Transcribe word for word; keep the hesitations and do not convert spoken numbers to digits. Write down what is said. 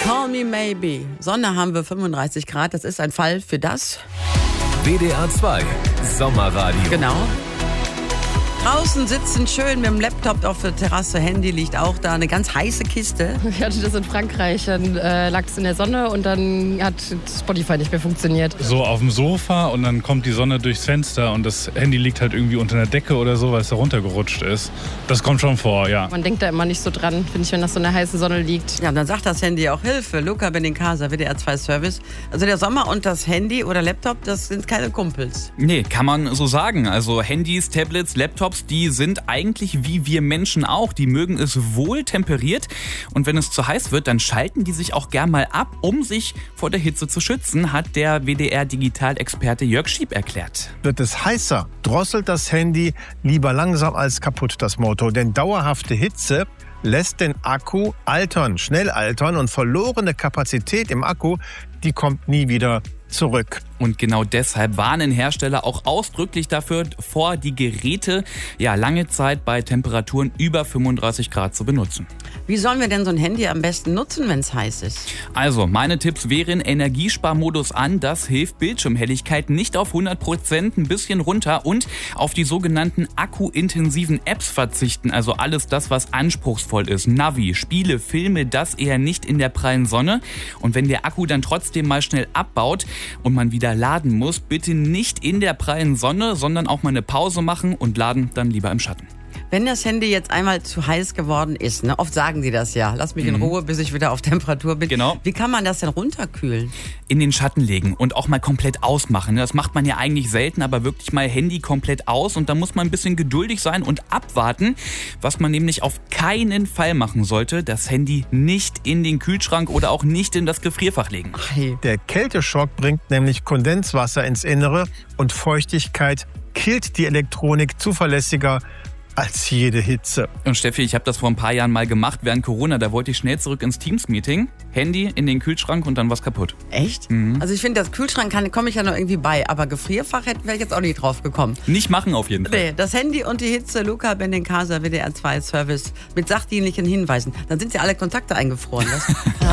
Call me maybe. Sonne haben wir fünfunddreißig Grad. Das ist ein Fall für das. W D R zwei Sommerradio. Genau. Draußen sitzen schön mit dem Laptop auf der Terrasse, Handy liegt auch da, eine ganz heiße Kiste. Ich hatte das in Frankreich, dann äh, lag es in der Sonne und dann hat Spotify nicht mehr funktioniert. So auf dem Sofa und dann kommt die Sonne durchs Fenster und das Handy liegt halt irgendwie unter einer Decke oder so, weil es da runtergerutscht ist. Das kommt schon vor, ja. Man denkt da immer nicht so dran, finde ich, wenn das so in der heißen Sonne liegt. Ja, dann sagt das Handy auch Hilfe. Luca Benincasa, W D R zwei Service. Also der Sommer und das Handy oder Laptop, das sind keine Kumpels. Nee, kann man so sagen. Also Handys, Tablets, Laptops, die sind eigentlich wie wir Menschen auch. Die mögen es wohl temperiert. Und wenn es zu heiß wird, dann schalten die sich auch gern mal ab, um sich vor der Hitze zu schützen, hat der W D R-Digitalexperte Jörg Schieb erklärt. Wird es heißer, drosselt das Handy lieber langsam als kaputt, das Motto. Denn dauerhafte Hitze lässt den Akku altern, schnell altern, und verlorene Kapazität im Akku, die kommt nie wieder zurück. Und genau deshalb warnen Hersteller auch ausdrücklich dafür vor, die Geräte ja lange Zeit bei Temperaturen über fünfunddreißig Grad zu benutzen. Wie sollen wir denn so ein Handy am besten nutzen, wenn es heiß ist? Also, meine Tipps wären Energiesparmodus an, das hilft, Bildschirmhelligkeit nicht auf hundert Prozent, ein bisschen runter, und auf die sogenannten akkuintensiven Apps verzichten, also alles das, was anspruchsvoll ist. Navi, Spiele, Filme, das eher nicht in der prallen Sonne. Und wenn der Akku dann trotzdem mal schnell abbaut und man wieder laden muss, bitte nicht in der prallen Sonne, sondern auch mal eine Pause machen und laden dann lieber im Schatten. Wenn das Handy jetzt einmal zu heiß geworden ist, ne, oft sagen die das ja, lass mich in Ruhe, bis ich wieder auf Temperatur bin. Genau. Wie kann man das denn runterkühlen? In den Schatten legen und auch mal komplett ausmachen. Das macht man ja eigentlich selten, aber wirklich mal Handy komplett aus, und da muss man ein bisschen geduldig sein und abwarten. Was man nämlich auf keinen Fall machen sollte, das Handy nicht in den Kühlschrank oder auch nicht in das Gefrierfach legen. Hey. Der Kälteschock bringt nämlich Kondenswasser ins Innere, und Feuchtigkeit killt die Elektronik zuverlässiger als jede Hitze. Und Steffi, ich habe das vor ein paar Jahren mal gemacht während Corona. Da wollte ich schnell zurück ins Teams-Meeting, Handy in den Kühlschrank und dann war's kaputt. Echt? Mhm. Also ich finde, das Kühlschrank komme ich ja noch irgendwie bei, aber Gefrierfach wäre ich jetzt auch nicht drauf gekommen. Nicht machen auf jeden Fall. Nee, das Handy und die Hitze, Luca Benincasa, W D R zwei Service mit sachdienlichen Hinweisen. Dann sind ja alle Kontakte eingefroren.